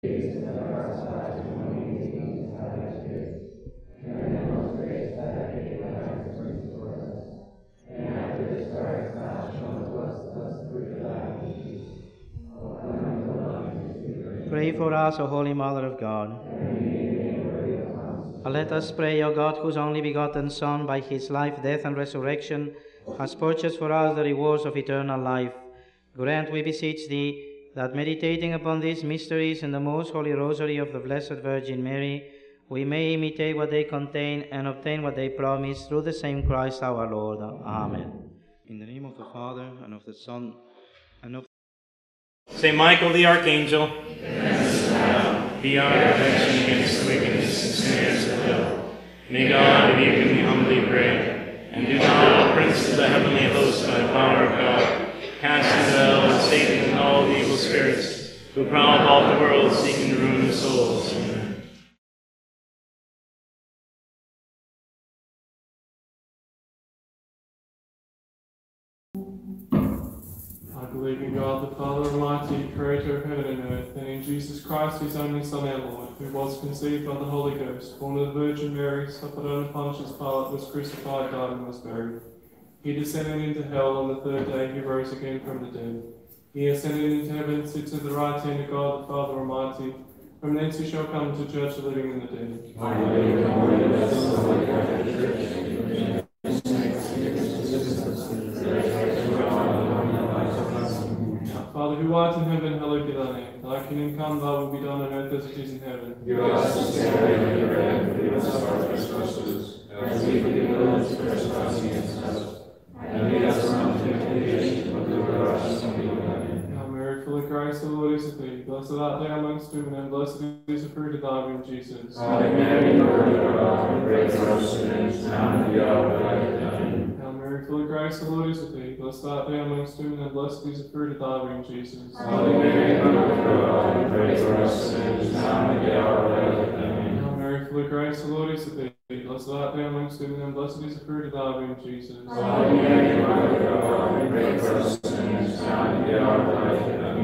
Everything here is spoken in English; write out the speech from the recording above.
Pray for us, O Holy Mother of God. And let us pray, O God, whose only begotten Son, by his life, death, and resurrection, has purchased for us the rewards of eternal life. Grant, we beseech thee, that meditating upon these mysteries in the most holy rosary of the Blessed Virgin Mary, we may imitate what they contain and obtain what they promise, through the same Christ our Lord. Amen. In the name of the Father, and of the Son, and of Saint Michael the Archangel, be our protection against the wickedness and snares of hell. May God rebuke him, we humbly pray. And do thou, O Prince of the heavenly host, by the power of God, cast into hell Satan and all the evil spirits who prowl about the world seeking to ruin the souls. Amen. I believe in God, the Father Almighty, creator of heaven and earth, and in Jesus Christ, his only Son, our Lord, who was conceived by the Holy Ghost, born of the Virgin Mary, suffered under Pontius Pilate, was crucified, died, and was buried. He descended into hell. On the third day he rose again from the dead. He ascended into heaven, sits at the right hand of God, the Father Almighty. From thence he shall come to judge the living and the dead. Father, who art in heaven, hallowed be thy name. Thy kingdom come, thy will be done on earth as it is in heaven. Give us this day our daily bread, and forgive us our trespasses, as we forgive those who trespass against us. And lead us not into temptation, but deliver us from evil. Amen. Hail Mary, full of grace, the Lord is with thee. Blessed art thou amongst women, and blessed is the fruit of thy womb, Jesus. Holy Mary, Mother of God, pray for us sinners, now and at the hour of our death. Amen. Hail Mary, full of grace, the Lord is with thee. Blessed art thou amongst women, and blessed is the fruit of thy womb, Jesus. Holy Mary, Mother of God, pray for us sinners, now and at the hour of our death. Amen. Hail Mary, full of grace, the Lord is with thee. Blessed art thou amongst women, and blessed is the fruit of thy womb, Jesus. Holy Mary, Mother of God, pray for us sinners, now and at the hour of our death. Amen.